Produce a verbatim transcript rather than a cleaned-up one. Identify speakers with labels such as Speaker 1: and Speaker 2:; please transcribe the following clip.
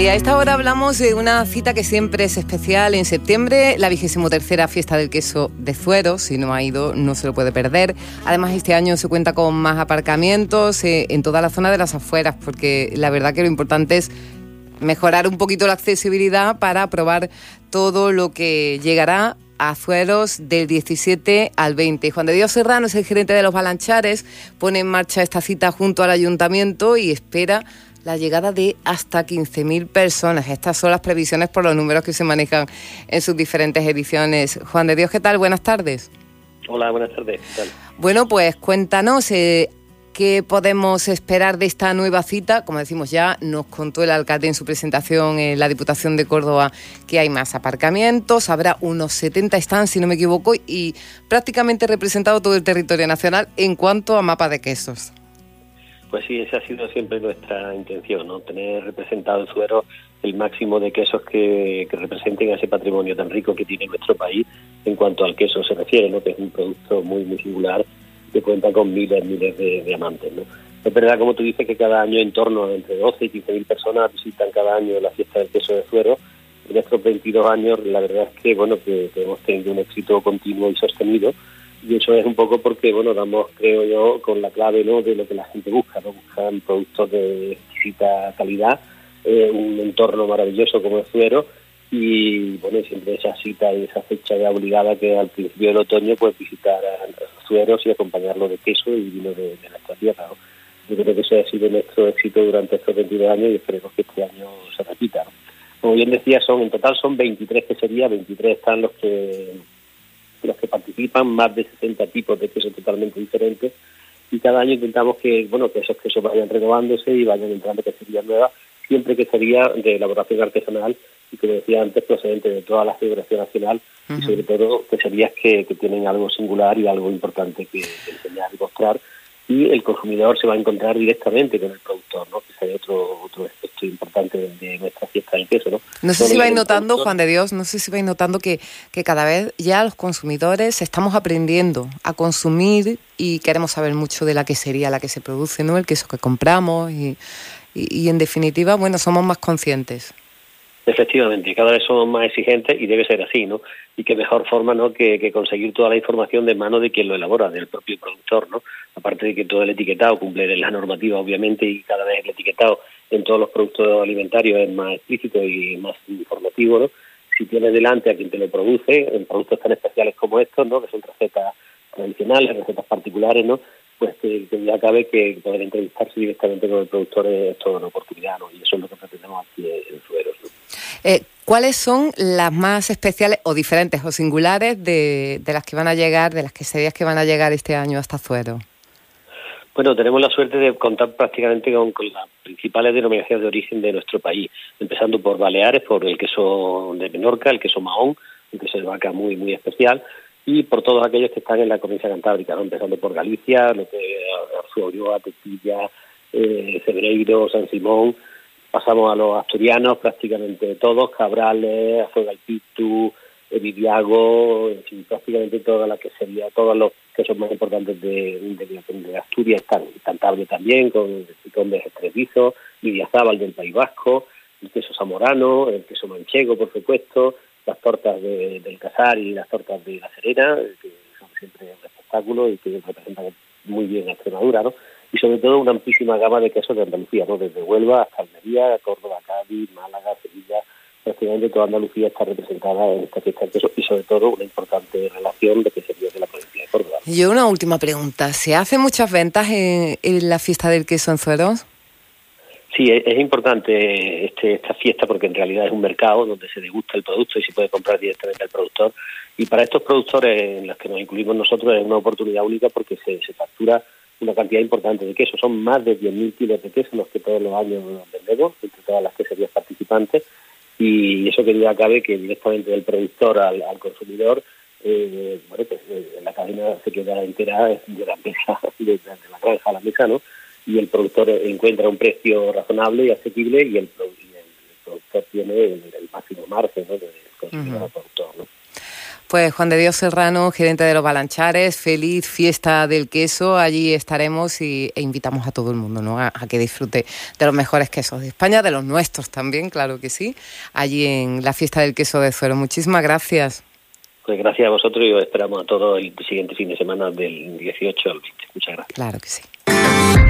Speaker 1: Y a esta hora hablamos de una cita que siempre es especial en septiembre, la vigésimo tercera fiesta del queso de Zuero. Si no ha ido, no se lo puede perder. Además, este año se cuenta con más aparcamientos eh, en toda la zona de las afueras, porque la verdad que lo importante es mejorar un poquito la accesibilidad para probar todo lo que llegará a Zueros del diecisiete al veinte. Juan de Dios Serrano es el gerente de los Balanchares, pone en marcha esta cita junto al ayuntamiento y espera la llegada de hasta quince mil personas. Estas son las previsiones por los números que se manejan en sus diferentes ediciones. Juan de Dios, ¿qué tal? Buenas tardes.
Speaker 2: Hola, buenas tardes. ¿Qué tal?
Speaker 1: Bueno, pues cuéntanos eh, qué podemos esperar de esta nueva cita. Como decimos, ya nos contó el alcalde en su presentación en la Diputación de Córdoba que hay más aparcamientos, habrá unos setenta stands, si no me equivoco, y prácticamente representado todo el territorio nacional en cuanto a mapa de quesos.
Speaker 2: Pues sí, esa ha sido siempre nuestra intención, ¿no? Tener representado en Zuero el máximo de quesos que, que representen a ese patrimonio tan rico que tiene nuestro país en cuanto al queso se refiere, ¿no? Que es un producto muy muy singular que cuenta con miles miles de, de amantes, ¿no? Es verdad, como tú dices, que cada año en torno a entre doce y quince mil personas visitan cada año la fiesta del queso de Zuero. En estos veintidós años, la verdad es que bueno que, que hemos tenido un éxito continuo y sostenido. Y eso es un poco porque, bueno, damos, creo yo, con la clave, ¿no?, de lo que la gente busca, ¿no? Buscan productos de exquisita calidad, eh, un entorno maravilloso como el Zuero, y, bueno, siempre esa cita y esa fecha ya obligada que al principio del otoño, pues visitar a los Zueros y acompañarlo de queso y vino de, de nuestra tierra, ¿no? Yo creo que eso ha sido nuestro éxito durante estos veintidós años y esperemos que este año se repita, ¿no? Como bien decía, son en total son veintitrés queserías, veintitrés están los que... los que participan, más de sesenta tipos de quesos totalmente diferentes, y cada año intentamos que bueno que esos quesos vayan renovándose y vayan entrando queserías nuevas, siempre quesería de elaboración artesanal y, como decía antes, procedente de toda la geografía nacional. Uh-huh. Y sobre todo queserías que, que tienen algo singular y algo importante que, que enseñar y mostrar, y el consumidor se va a encontrar directamente con el productor, ¿no? Que sería otro otro aspecto importante de, de nuestra fiesta del queso, ¿no?
Speaker 1: No sé si vais notando, Juan de Dios, no sé si vais notando que, que cada vez ya los consumidores estamos aprendiendo a consumir y queremos saber mucho de la quesería, la que se produce, ¿no? El queso que compramos y, y, y en definitiva, bueno, somos más conscientes.
Speaker 2: Efectivamente, cada vez somos más exigentes y debe ser así, ¿no? Y qué mejor forma, ¿no?, que, que conseguir toda la información de mano de quien lo elabora, del propio productor, ¿no? Aparte de que todo el etiquetado cumple la normativa, obviamente, y cada vez el etiquetado en todos los productos alimentarios es más explícito y más informativo, ¿no? Si tienes delante a quien te lo produce, en productos tan especiales como estos, ¿no?, que son recetas tradicionales, recetas particulares, ¿no?, pues que, que ya cabe que poder entrevistarse directamente con el productor es toda una oportunidad, ¿no? Y eso es lo que pretendemos aquí en Zueros, ¿no?
Speaker 1: Eh, ¿Cuáles son las más especiales o diferentes o singulares de, de las que van a llegar, de las queserías que van a llegar este año hasta Zuero?
Speaker 2: Bueno, tenemos la suerte de contar prácticamente con, con las principales denominaciones de origen de nuestro país, empezando por Baleares, por el queso de Menorca, el queso Mahón, un queso de vaca muy muy especial, y por todos aquellos que están en la cornisa cantábrica, ¿no? Empezando por Galicia, lo que Arzuollo, Tetilla, eh, Cebreiro, San Simón. Pasamos a los asturianos, prácticamente todos, Cabrales, Azuegalpitu, Vidiago, en fin, prácticamente toda la quesería, todos los quesos más importantes de, de, de Asturias están, Cantabria también, con, con de Estrevizo, Lidiazábal del País Vasco, el queso zamorano, el queso manchego, por supuesto, las tortas de, del Casar y las tortas de La Serena, que son siempre un espectáculo y que representan muy bien a Extremadura, ¿no? Y sobre todo una amplísima gama de quesos de Andalucía, ¿no? Desde Huelva hasta Almería, Córdoba, Cádiz, Málaga, Sevilla. Prácticamente toda Andalucía está representada en esta fiesta del queso y sobre todo una importante relación de queserías de la provincia de Córdoba.
Speaker 1: Y yo una última pregunta, ¿se hacen muchas ventas en, en la fiesta del queso en Zueros?
Speaker 2: Sí, es, es importante este, esta fiesta porque en realidad es un mercado donde se degusta el producto y se puede comprar directamente al productor. Y para estos productores en los que nos incluimos nosotros es una oportunidad única porque se, se factura una cantidad importante de queso. Son más de diez mil kilos de queso los que todos los años vendemos entre todas las queserías participantes, y eso que duda cabe que directamente del productor al, al consumidor, eh, bueno, pues eh, la cadena se queda entera de la mesa, de, de la granja a la mesa, ¿no? Y el productor encuentra un precio razonable y asequible y el, y el, el productor tiene el, el máximo margen, ¿no?, del consumidor al productor, ¿no?
Speaker 1: Pues Juan de Dios Serrano, gerente de Los Balanchares, feliz fiesta del queso. Allí estaremos y, e invitamos a todo el mundo, ¿no? A, a que disfrute de los mejores quesos de España, de los nuestros también, claro que sí, allí en la fiesta del queso de Zuero. Muchísimas gracias.
Speaker 2: Pues gracias a vosotros y os esperamos a todos el siguiente fin de semana del dieciocho al veinte. Muchas gracias.
Speaker 1: Claro que sí.